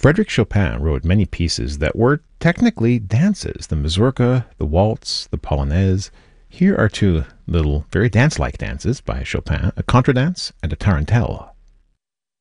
Frédéric Chopin wrote many pieces that were technically dances: the mazurka, the waltz, the polonaise. Here are two little very dance-like dances by Chopin, a contradance and a tarantelle.